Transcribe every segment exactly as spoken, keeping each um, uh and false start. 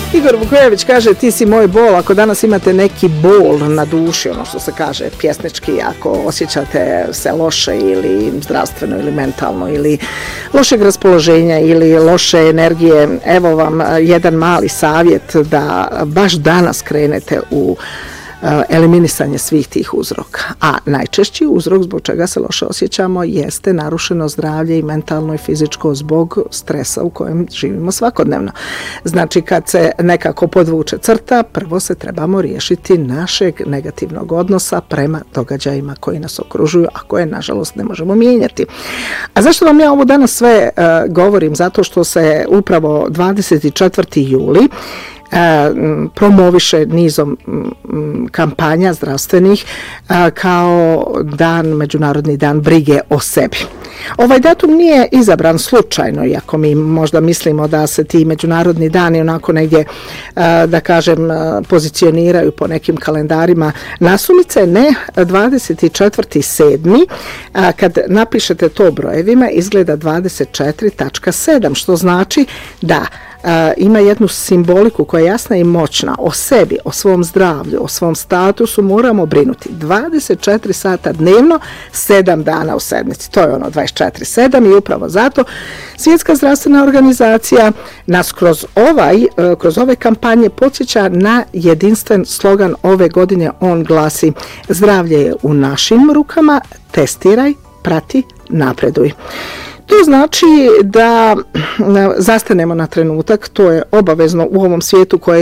Igor Vukojević kaže, ti si moj bol, ako danas imate neki bol na duši, ono što se kaže pjesnički, ako osjećate se loše ili zdravstveno ili mentalno ili lošeg raspoloženja ili loše energije, evo vam jedan mali savjet da baš danas krenete u eliminisanje svih tih uzroka. A najčešći uzrok zbog čega se loše osjećamo jeste narušeno zdravlje i mentalno i fizičko zbog stresa u kojem živimo svakodnevno. Znači kad se nekako podvuče crta, prvo se trebamo riješiti našeg negativnog odnosa prema događajima koji nas okružuju, a koje nažalost ne možemo mijenjati. A zašto vam ja ovo danas sve uh, govorim? Zato što se upravo dvadeset četvrti juli promoviše nizom kampanja zdravstvenih kao dan, Međunarodni dan brige o sebi. Ovaj datum nije izabran slučajno, iako mi možda mislimo da se ti međunarodni dani onako negdje, da kažem, pozicioniraju po nekim kalendarima nasumice. Ne, dvadeset četvrti sedmi kad napišete to brojevima izgleda dvadeset četiri sedam, što znači da Uh, ima jednu simboliku koja je jasna i moćna. O sebi, o svom zdravlju, o svom statusu moramo brinuti dvadeset četiri sata dnevno, sedam dana u sedmici. To je ono dvadeset četiri sedam i upravo zato Svjetska zdravstvena organizacija nas kroz ovaj, uh, kroz ove kampanje podsjeća na jedinstven slogan ove godine. On glasi: zdravlje je u našim rukama, testiraj, prati, napreduj. To znači da zastanemo na trenutak, to je obavezno u ovom svijetu koje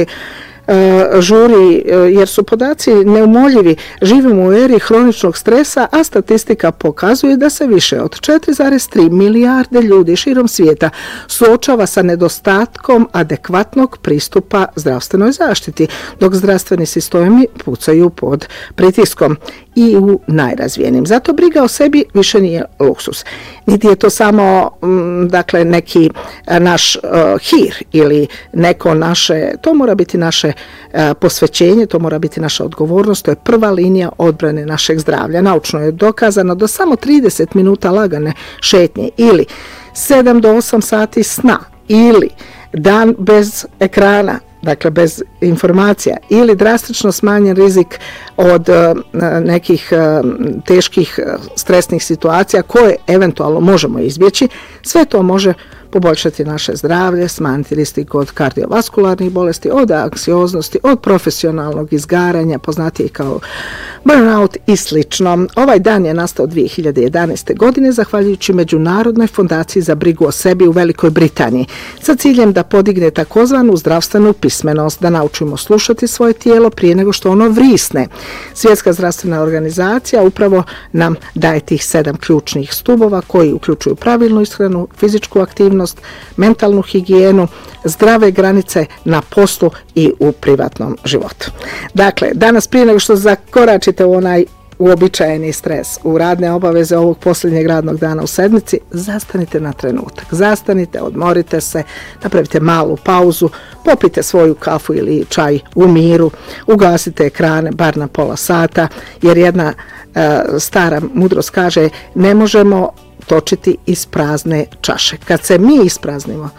žuri, jer su podaci neumoljivi. Živimo u eri hroničnog stresa, a statistika pokazuje da se više od četiri zarez tri milijarde ljudi širom svijeta suočava sa nedostatkom adekvatnog pristupa zdravstvenoj zaštiti, dok zdravstveni sistemi pucaju pod pritiskom i u najrazvijenim. Zato briga o sebi više nije luksus. Niti je to samo dakle neki naš uh, hir ili neko naše, to mora biti naše uh, posvećenje, to mora biti naša odgovornost, to je prva linija odbrane našeg zdravlja. Naučno je dokazano da samo trideset minuta lagane šetnje ili sedam do osam sati sna ili dan bez ekrana, dakle bez informacija, ili drastično smanjen rizik od uh, nekih uh, teških uh, stresnih situacija koje eventualno možemo izbjeći, sve to može poboljšati naše zdravlje, smanjiti rizik od kardiovaskularnih bolesti, od anksioznosti, od profesionalnog izgaranja, poznatije kao burnout i slično. Ovaj dan je nastao dvije hiljade jedanaeste. godine zahvaljujući Međunarodnoj fondaciji za brigu o sebi u Velikoj Britaniji sa ciljem da podigne takozvanu zdravstvenu pismenost, da naučimo slušati svoje tijelo prije nego što ono vrisne. Svjetska zdravstvena organizacija upravo nam daje tih sedam ključnih stubova koji uključuju pravilnu ishranu, fizičku aktivnost, mentalnu higijenu, zdrave granice na poslu i u privatnom životu. Dakle, danas prije nego što zakoračite u onaj uobičajeni stres, u radne obaveze ovog posljednjeg radnog dana u sedmici, zastanite na trenutak. Zastanite, odmorite se, napravite malu pauzu, popite svoju kafu ili čaj u miru, ugasite ekrane bar na pola sata, jer jedna uh, stara mudrost kaže, ne možemo točiti iz prazne čaše. Kad se mi ispraznimo,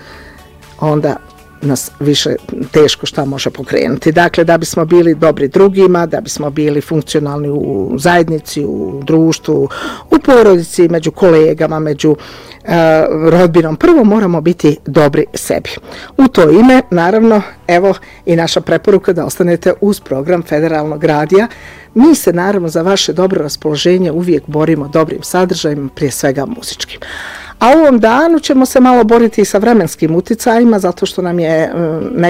onda nas više teško šta može pokrenuti. Dakle, da bismo bili dobri drugima, da bismo bili funkcionalni u zajednici, u društvu, u porodici, među kolegama, među uh, rodbinom, prvo moramo biti dobri sebi. U to ime, naravno, evo i naša preporuka da ostanete uz program Federalnog radija. Mi se naravno za vaše dobro raspoloženje uvijek borimo dobrim sadržajima, prije svega muzičkim. A u ovom danu ćemo se malo boriti sa vremenskim uticajima, zato što nam je